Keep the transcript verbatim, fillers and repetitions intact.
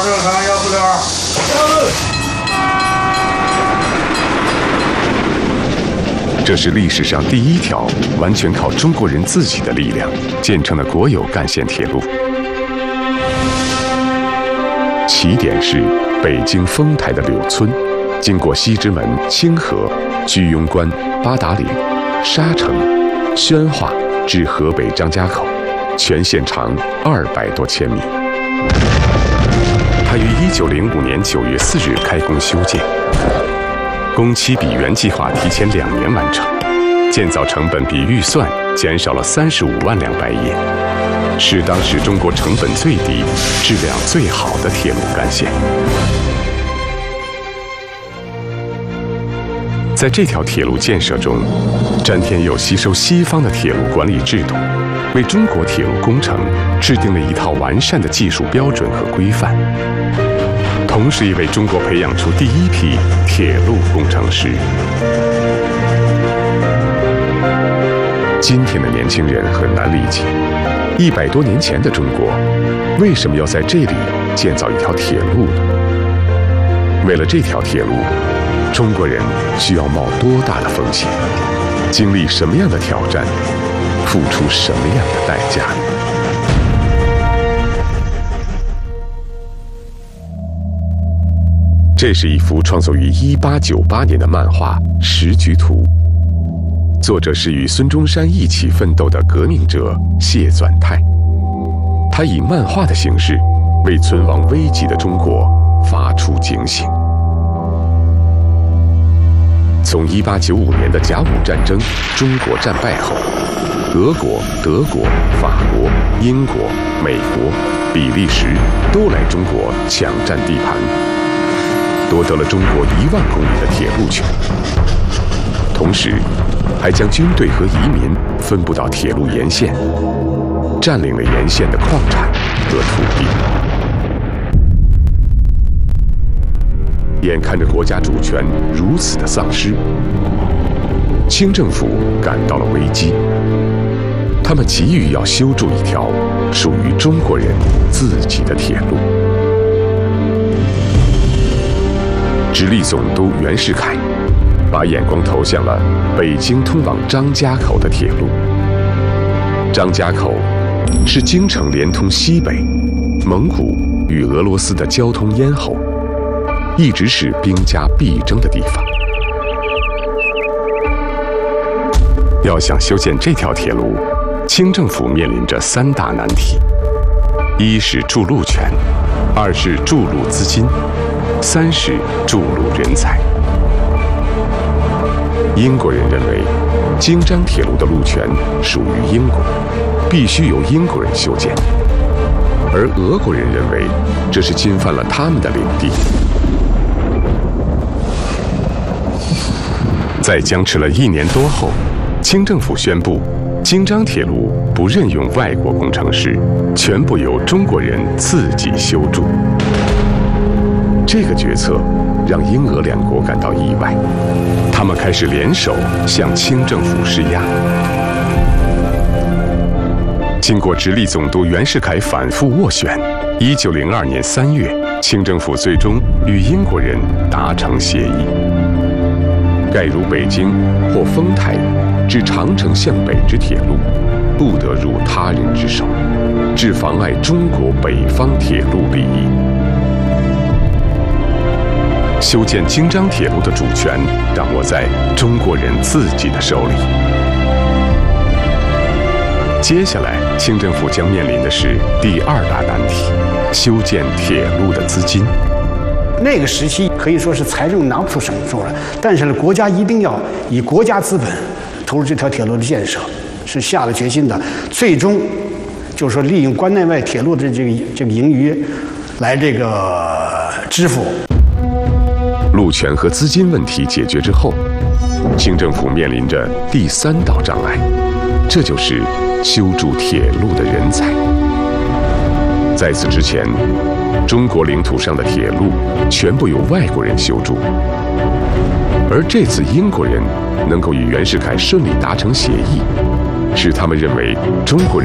正常，要不了。 这是历史上第一条完全靠中国人自己的力量建成的国有干线铁路。起点是北京丰台的柳村，经过西直门、清河、居庸关、八达岭、沙城、宣化至河北张家口，全线长二百多千米。它于一九零五年九月四日开工修建。工期比原计划提前两年完成，建造成本比预算减少了三十五万两白银，是当时中国成本最低、质量最好的铁路干线。在这条铁路建设中，詹天佑吸收西方的铁路管理制度，为中国铁路工程制定了一套完善的技术标准和规范。同时，也为中国培养出第一批铁路工程师。今天的年轻人很难理解，一百多年前的中国为什么要在这里建造一条铁路呢？为了这条铁路，中国人需要冒多大的风险，经历什么样的挑战，付出什么样的代价呢？这是一幅创作于一八九八年的漫画《时局图》，作者是与孙中山一起奋斗的革命者谢纂泰。他以漫画的形式为存亡危急的中国发出警醒。从一八九五年的甲午战争中国战败后，俄国、德国、法国、英国、美国、比利时都来中国抢占地盘，夺得了中国一万公里的铁路权，同时还将军队和移民分布到铁路沿线，占领了沿线的矿产和土地。眼看着国家主权如此的丧失，清政府感到了危机，他们急于要修筑一条属于中国人自己的铁路。直隶总督袁世凯把眼光投向了北京通往张家口的铁路。张家口是京城连通西北、蒙古与俄罗斯的交通咽喉，一直是兵家必争的地方。要想修建这条铁路，清政府面临着三大难题：一是筑路权，二是筑路资金，三是筑路人才。英国人认为，京张铁路的路权属于英国，必须由英国人修建；而俄国人认为，这是侵犯了他们的领地。在僵持了一年多后，清政府宣布，京张铁路不任用外国工程师，全部由中国人自己修筑。这个决策让英俄两国感到意外，他们开始联手向清政府施压。经过直隶总督袁世凯反复斡旋，一九零二年三月，清政府最终与英国人达成协议，盖如北京或丰台至长城向北之铁路，不得入他人之手，致妨碍中国北方铁路利益。修建京张铁路的主权掌握在中国人自己的手里。接下来，清政府将面临的是第二大难题：修建铁路的资金。 那个时期可以说是财政拿不出什么出来，但是呢，国家一定要以国家资本投入这条铁路的建设，是下了决心的。最终，就是说利用关内外铁路的这个这个盈余，来这个支付。 路权和资金问题解决之后，清政府面临着第三道障碍，这就是修筑铁路的人才。在此之前，中国领土上的铁路全部由外国人修筑，而这次英国人能够与袁世凯顺利达成协议，使他们认为中国人